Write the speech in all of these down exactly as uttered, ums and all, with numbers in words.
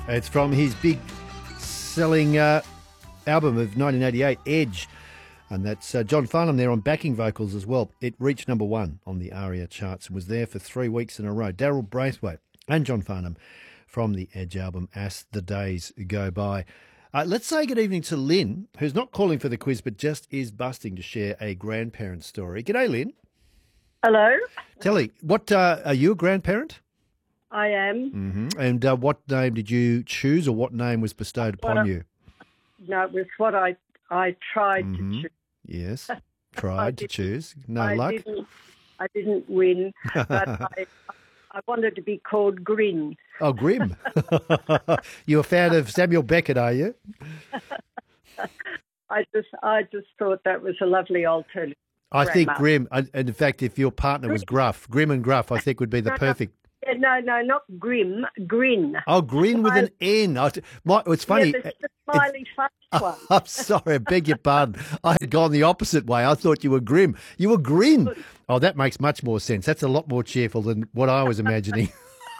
It's from his big selling uh, album of nineteen eighty-eight, Edge. And that's uh, John Farnham there on backing vocals as well. It reached number one on the ARIA charts and was there for three weeks in a row. Daryl Braithwaite and John Farnham from the Edge album, As the Days Go By. Uh, let's say good evening to Lynn, who's not calling for the quiz but just is busting to share a grandparent story. G'day, Lynn. Hello. Telly, what uh, are you a grandparent? I am. Mm-hmm. And uh, what name did you choose, or what name was bestowed upon I, you? No, it was what I I tried Mm-hmm. to choose. Yes, tried to choose. No I luck. Didn't, I didn't win, but I, I wanted to be called Grin. Oh, Grim. You're a fan of Samuel Beckett, are you? I just I just thought that was a lovely alternative. I think Grandma. Grim, and and in fact, if your partner was Gruff, Grim and Gruff, I think would be the perfect. Yeah, no, no, not Grim, Grin. Oh, Grin with an N. I, my, it's funny. Yeah, the, the smiley face one. I'm sorry, I beg your pardon. I had gone the opposite way. I thought you were Grim. You were Grin. Oh, that makes much more sense. That's a lot more cheerful than what I was imagining.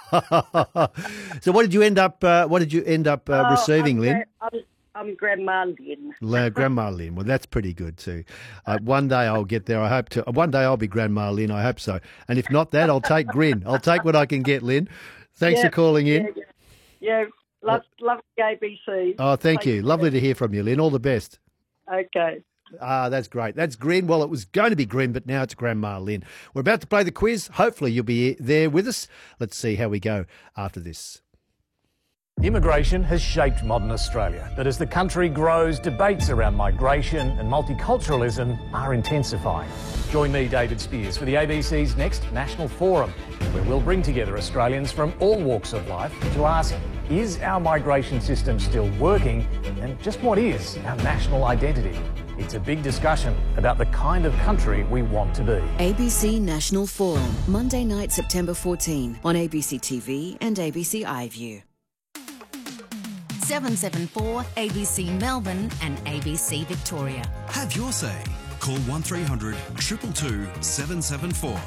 So, what did you end up? Uh, what did you end up uh, Oh, receiving, I'm, Lynn? I'm, I'm Grandma Lynn. La, Grandma Lynn. Well, that's pretty good too. Uh, one day I'll get there. I hope to. One day I'll be Grandma Lynn. I hope so. And if not that, I'll take Grin. I'll take what I can get, Lynn. Thanks Yeah, for calling in. Yeah, yeah. yeah love, love the A B C. Oh, thank you. Lovely to hear from you, Lynn. All the best. Okay. Ah, that's great. That's Grin. Well, it was going to be Grin, but now it's Grandma Lynn. We're about to play the quiz. Hopefully you'll be there with us. Let's see how we go after this. Immigration has shaped modern Australia, but as the country grows, debates around migration and multiculturalism are intensifying. Join me, David Spears, for the A B C's next National Forum, where we'll bring together Australians from all walks of life to ask, is our migration system still working, and just what is our national identity? It's a big discussion about the kind of country we want to be. A B C National Forum, Monday night, September fourteenth, on A B C T V and A B C iView. seven seven four A B C Melbourne and A B C Victoria. Have your say. Call one three hundred two two two seven seven four.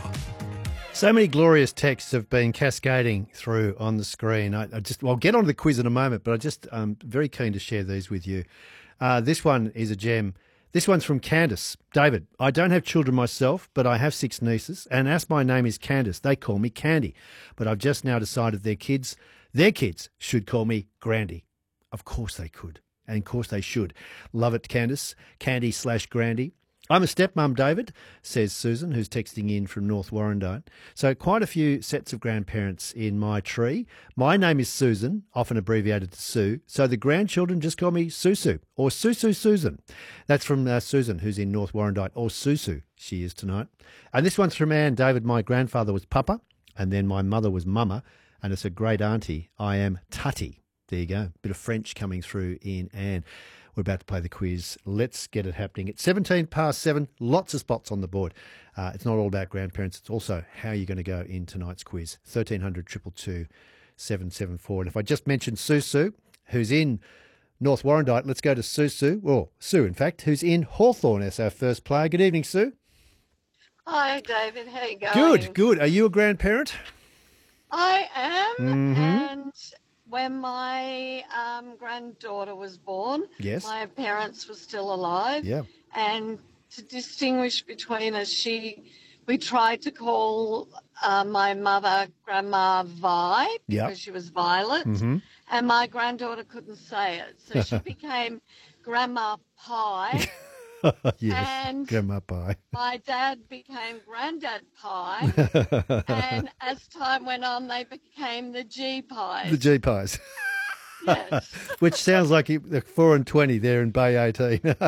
So many glorious texts have been cascading through on the screen. I, I just, well, I'll get on to the quiz in a moment, but I just, I'm very keen to share these with you. Uh, this one is a gem. This one's from Candice. David, I don't have children myself, but I have six nieces, and as my name is Candice, they call me Candy. But I've just now decided their kids, their kids should call me Grandy. Of course they could, and of course they should. Love it, Candice. Candy slash Grandy. I'm a stepmum, David, says Susan, who's texting in from North Warrandyte. So quite a few sets of grandparents in my tree. My name is Susan, often abbreviated to Sue, so the grandchildren just call me Susu or Susu Susan. That's from uh, Susan, who's in North Warrandyte, or Susu, she is tonight. And this one's from Anne. David, my grandfather was Papa, and then my mother was Mama, and it's a great auntie. I am Tutty. There you go. Bit of French coming through in Anne. We're about to play the quiz. Let's get it happening. It's seventeen past seven. Lots of spots on the board. Uh, it's not all about grandparents. It's also how you're going to go in tonight's quiz. thirteen hundred two two two seven seven four. And if I just mentioned Susu, who's in North Warrandyte, let's go to Susu, or Sue, in fact, who's in Hawthorne as our first player. Good evening, Sue. Hi, David. How you going? Good, good. Are you a grandparent? I am, Mhm. and when my um, granddaughter was born, Yes. my parents were still alive. Yeah. And to distinguish between us, she, we tried to call uh, my mother Grandma Vi Yeah. because she was Violet, Mm-hmm. and my granddaughter couldn't say it, so she became Grandma Pie. Yes. And Grandma Pie. my dad became Granddad Pie, and as time went on, they became the G Pies. The G Pies. Yes. Which sounds like you- the four and twenty there in Bay eighteen. Yeah.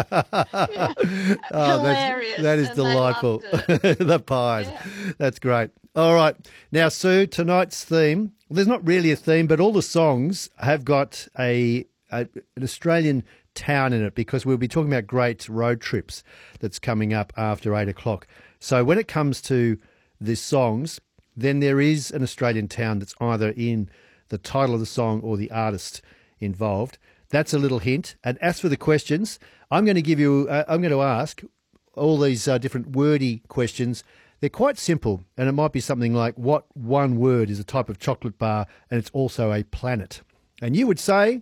Oh, Hilarious. that's, that is and they delightful. loved it. The pies. Yeah. That's great. All right. Now, Sue, tonight's theme, well, there's not really a theme, but all the songs have got a, a an Australian town in it because we'll be talking about great road trips that's coming up after eight o'clock. So when it comes to the songs, then there is an Australian town that's either in the title of the song or the artist involved. That's a little hint. And as for the questions, I'm going to give you, uh, I'm going to ask all these uh, different wordy questions. They're quite simple, and it might be something like, what one word is a type of chocolate bar and it's also a planet? And you would say?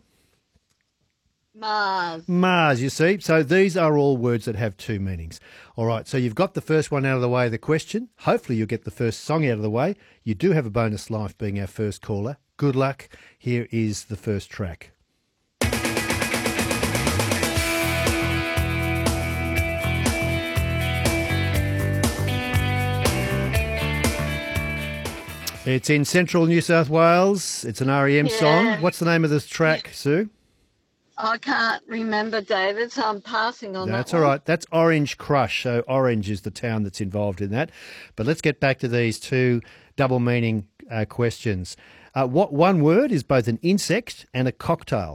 Mars. Mars, you see. So these are all words that have two meanings. All right, so you've got the first one out of the way, the question. Hopefully you'll get the first song out of the way. You do have a bonus life being our first caller. Good luck. Here is the first track. It's in central New South Wales. It's an R E M Yeah. song. What's the name of this track, Sue? I can't remember, David, so I'm passing on That's that all one. right. That's Orange Crush. So Orange is the town that's involved in that. But let's get back to these two double meaning uh, questions. Uh, what one word is both an insect and a cocktail?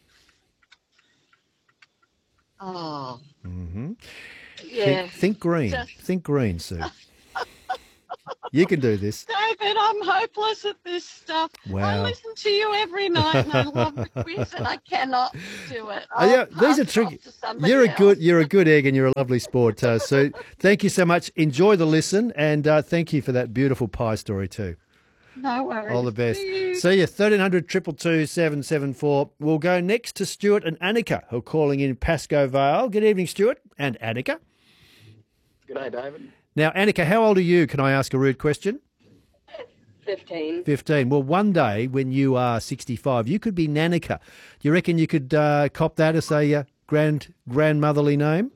Oh. Mm-hmm. Yeah. Think, think green. Just- Think green, Sue. You can do this. David, I'm hopeless at this stuff. I Wow. listen to you every night and I love the quiz and I cannot do it. Oh, I'll yeah, pass these are it tricky. off to somebody You're a else. good, you're a good egg, and you're a lovely sport. Uh, so, thank you so much. Enjoy the listen, and uh, thank you for that beautiful pie story too. No worries. All the best. See you. See you. Thirteen hundred two two two seven seven four. We'll go next to Stuart and Annika, who are calling in Pascoe Vale. Good evening, Stuart and Annika. G'day, David. Now, Annika, how old are you? Can I ask a rude question? Fifteen. Fifteen. Well, one day when you are sixty-five, you could be Nanika. Do you reckon you could uh, cop that as a uh, grand grandmotherly name?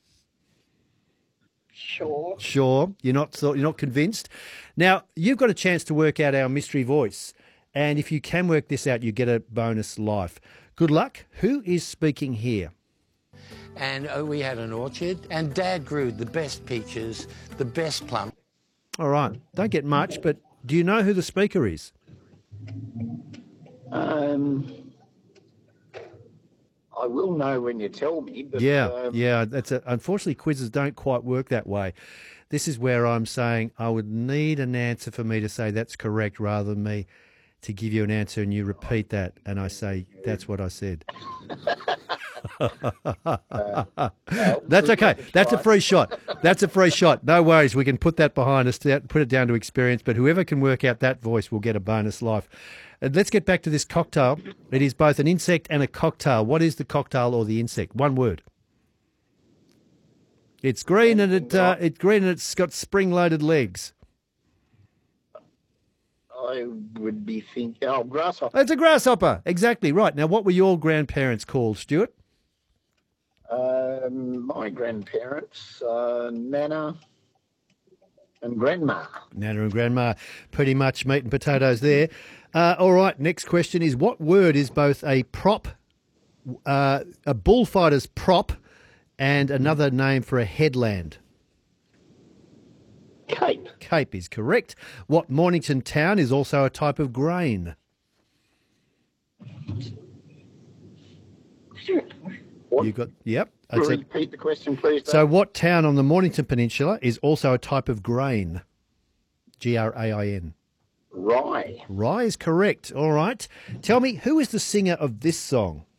Sure. Sure. You're not so- you're not convinced. Now, you've got a chance to work out our mystery voice, and if you can work this out, you get a bonus life. Good luck. Who is speaking here? And oh, we had an orchard, and Dad grew the best peaches, the best plum. All right. Don't get much, but do you know who the speaker is? Um, I will know when you tell me. But, Yeah, um, yeah. That's a, unfortunately, quizzes don't quite work that way. This is where I'm saying I would need an answer for me to say that's correct rather than me to give you an answer and you repeat that and I say that's what I said. That's okay. That's a free shot. That's a free shot. No worries. We can put that behind us, put it down to experience, but whoever can work out that voice will get a bonus life. And let's get back to this cocktail. It is both an insect and a cocktail. What is the cocktail or the insect? One word. It's green and it uh, it's green and it's got spring-loaded legs. I would be thinking, oh, grasshopper. It's a grasshopper. Exactly right. Now, what were your grandparents called, Stuart? Um, my grandparents, uh, Nana and Grandma. Nana and Grandma, pretty much meat and potatoes there. Uh, all right, next question is, what word is both a prop, uh, a bullfighter's prop, and another name for a headland? Cape. Cape is correct. What Mornington town is also a type of grain? What? You got, yep. It's a- Repeat the question, please. so Dave. what town on the Mornington Peninsula is also a type of grain? G R A I N. Rye. Rye is correct. All right. Tell me, who is the singer of this song?